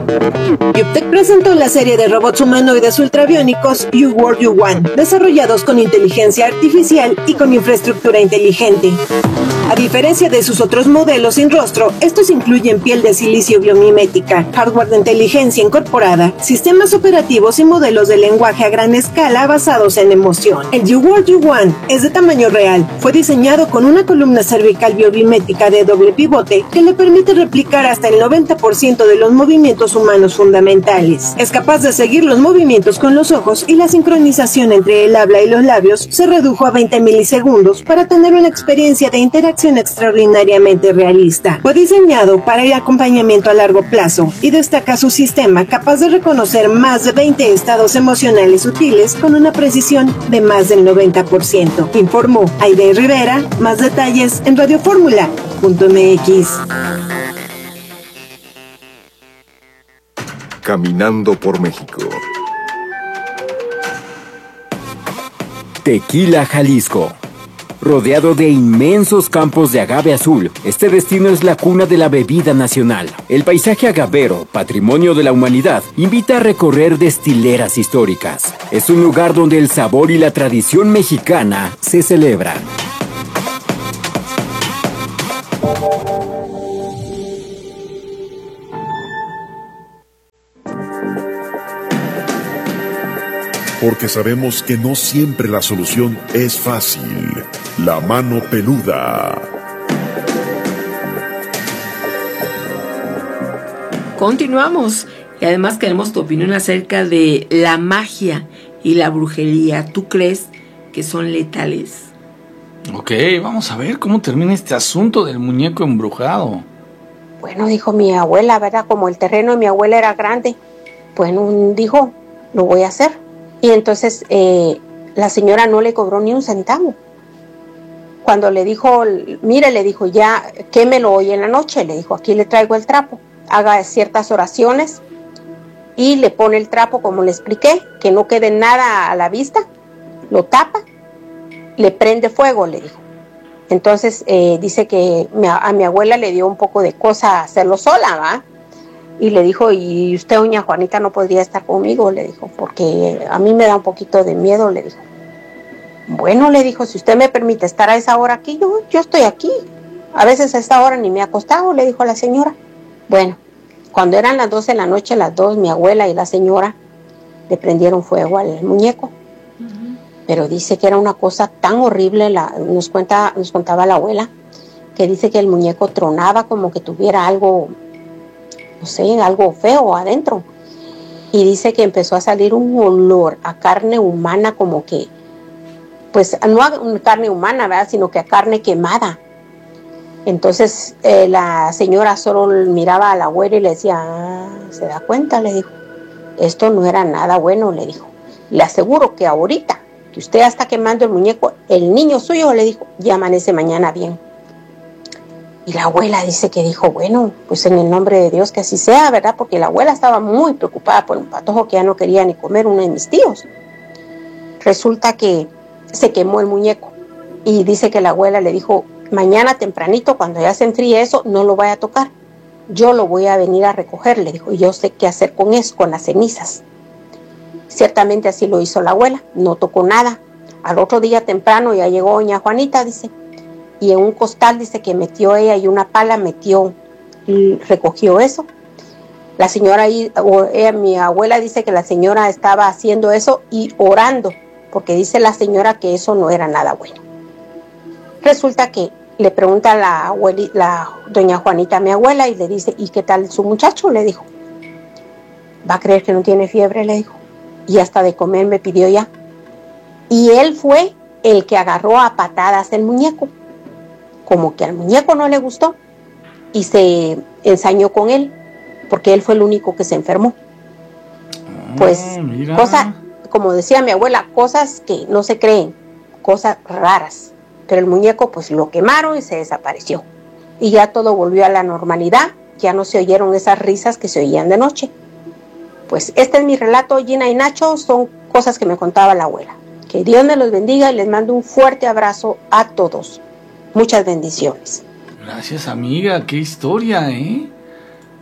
Yuptek presentó la serie de robots humanoides ultrabiónicos You World You Want, desarrollados con inteligencia artificial y con infraestructura inteligente. A diferencia de sus otros modelos sin rostro, estos incluyen piel de silicio biomimética, hardware de inteligencia incorporada, sistemas operativos y modelos de lenguaje a gran escala basados en emoción. El You World You Want es de tamaño real. Fue diseñado con una columna cervical biomimética de doble pivote que le permite replicar hasta el 90% de los movimientos humanos fundamentales. Es capaz de seguir los movimientos con los ojos y la sincronización entre el habla y los labios se redujo a 20 milisegundos para tener una experiencia de interacción extraordinariamente realista. Fue diseñado para el acompañamiento a largo plazo y destaca su sistema capaz de reconocer más de 20 estados emocionales sutiles con una precisión de más del 90%. Informó Aide Rivera. Más detalles en radioformula.mx. Caminando por México. Tequila, Jalisco. Rodeado de inmensos campos de agave azul, este destino es la cuna de la bebida nacional. El paisaje agavero, patrimonio de la humanidad, invita a recorrer destileras históricas. Es un lugar donde el sabor y la tradición mexicana se celebran. Porque sabemos que no siempre la solución es fácil. La mano peluda. Continuamos. Y además queremos tu opinión acerca de la magia y la brujería. ¿Tú crees que son letales? Ok, vamos a ver cómo termina este asunto del muñeco embrujado. Bueno, dijo mi abuela, ¿verdad? Como el terreno de mi abuela era grande, bueno, dijo, lo voy a hacer. Y entonces la señora no le cobró ni un centavo. Cuando le dijo, mire, le dijo, ya quémelo hoy en la noche, le dijo, aquí le traigo el trapo, haga ciertas oraciones y le pone el trapo como le expliqué, que no quede nada a la vista, lo tapa, le prende fuego, le dijo. Entonces dice que a mi abuela le dio un poco de cosa hacerlo sola, ¿va? Y le dijo, ¿y usted, doña Juanita, no podría estar conmigo? Le dijo, porque a mí me da un poquito de miedo, le dijo. Bueno, le dijo, si usted me permite estar a esa hora aquí, yo estoy aquí. A veces a esta hora ni me he acostado, le dijo la señora. Bueno, cuando eran las 12 de la noche, las dos, mi abuela y la señora, le prendieron fuego al muñeco. Pero dice que era una cosa tan horrible, nos contaba la abuela, que dice que el muñeco tronaba como que tuviera algo, no sé, algo feo adentro. Y dice que empezó a salir un olor a carne humana, como que, pues no a carne humana, ¿verdad?, sino que a carne quemada. Entonces la señora solo miraba a la abuela y le decía, ¿se da cuenta?, le dijo. Esto no era nada bueno, le dijo. Le aseguro que ahorita que usted ya está quemando el muñeco, el niño suyo, le dijo, ya amanece mañana bien. Y la abuela dice que dijo, bueno, pues en el nombre de Dios que así sea, ¿verdad? Porque la abuela estaba muy preocupada por un patojo que ya no quería ni comer, uno de mis tíos. Resulta que se quemó el muñeco y dice que la abuela le dijo, mañana tempranito, cuando ya se enfríe eso, no lo vaya a tocar. Yo lo voy a venir a recoger, le dijo, y yo sé qué hacer con eso, con las cenizas. Ciertamente así lo hizo la abuela, no tocó nada. Al otro día temprano ya llegó doña Juanita, dice, y en un costal dice que metió ella y una pala metió y recogió eso. La señora, mi abuela dice que la señora estaba haciendo eso y orando, porque dice la señora que eso no era nada bueno. Resulta que le pregunta la doña Juanita a mi abuela y le dice, ¿y qué tal su muchacho?, le dijo. ¿Va a creer que no tiene fiebre?, le dijo. Y hasta de comer me pidió ya. Y él fue el que agarró a patadas el muñeco. Como que al muñeco no le gustó y se ensañó con él, porque él fue el único que se enfermó. Pues, cosas, como decía mi abuela, cosas que no se creen, cosas raras. Pero el muñeco pues lo quemaron y se desapareció. Y ya todo volvió a la normalidad, ya no se oyeron esas risas que se oían de noche. Pues este es mi relato, Gina y Nacho, son cosas que me contaba la abuela. Que Dios me los bendiga y les mando un fuerte abrazo a todos. Muchas bendiciones. Gracias, amiga, qué historia, ¿eh?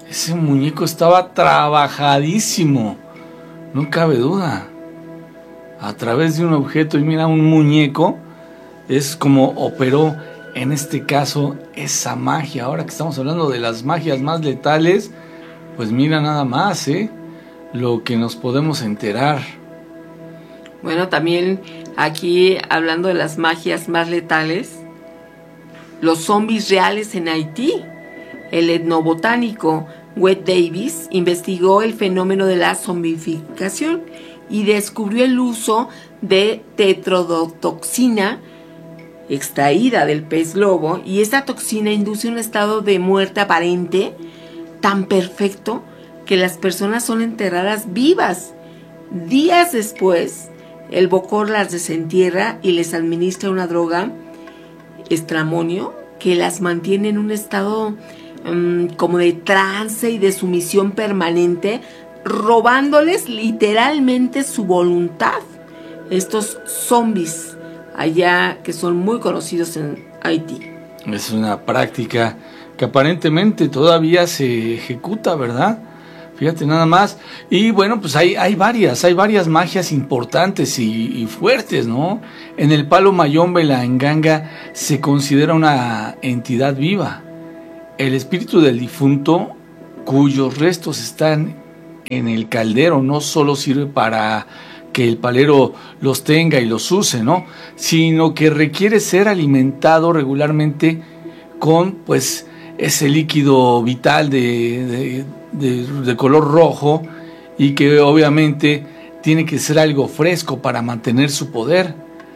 Ese muñeco estaba trabajadísimo, no cabe duda. A través de un objeto, y mira, un muñeco es como operó en este caso esa magia. Ahora que estamos hablando de las magias más letales, pues mira nada más, lo que nos podemos enterar. Bueno, también aquí hablando de las magias más letales, los zombies reales en Haití. El etnobotánico Wade Davis investigó el fenómeno de la zombificación y descubrió el uso de tetrodotoxina extraída del pez globo, y esta toxina induce un estado de muerte aparente tan perfecto que las personas son enterradas vivas. Días después, el Bokor las desentierra y les administra una droga, estramonio, que las mantiene en un estado como de trance y de sumisión permanente, robándoles literalmente su voluntad. Estos zombies allá, que son muy conocidos en Haití. Es una práctica que aparentemente todavía se ejecuta, ¿verdad? Fíjate nada más. Y bueno, pues hay varias magias importantes y fuertes, ¿no? En el Palo Mayombe, la Nganga se considera una entidad viva. El espíritu del difunto, cuyos restos están en el caldero, no solo sirve para que el palero los tenga y los use, ¿no? Sino que requiere ser alimentado regularmente con, pues, ese líquido vital de color rojo, y que obviamente tiene que ser algo fresco para mantener su poder.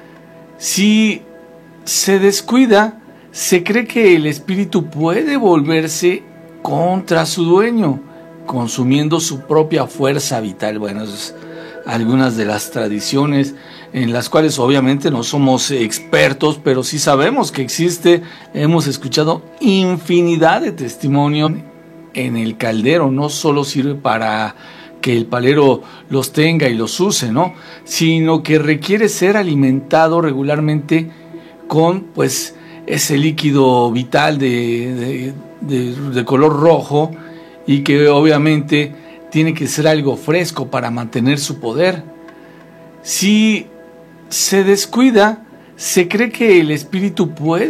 Si se descuida, se cree que el espíritu puede volverse contra su dueño, consumiendo su propia fuerza vital. Bueno, es algunas de las tradiciones en las cuales obviamente no somos expertos, pero sí sabemos que existe. Hemos escuchado infinidad de testimonios. En el caldero no solo sirve para que el palero los tenga y los use, ¿no? Sino que requiere ser alimentado regularmente con, pues, ese líquido vital de color rojo, y que obviamente tiene que ser algo fresco para mantener su poder. Si se descuida, se cree que el espíritu puede